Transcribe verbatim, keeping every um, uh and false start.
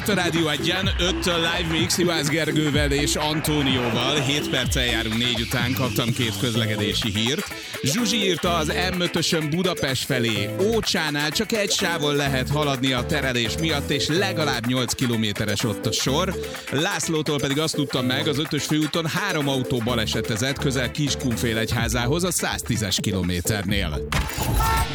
itt a Rádió Egyen, öttől Live Mix Juhász Gergővel és Antónióval. hét perccel járunk négy után, kaptam két közlekedési hírt. Zsuzsi írta az em ötösön Budapest felé. Ócsánál csak egy sávon lehet haladni a terelés miatt, és legalább nyolc kilométeres ott a sor. Lászlótól pedig azt tudtam meg, az ötös főúton három autó balesetezett közel Kiskunfélegyházához a száztízes kilométernél.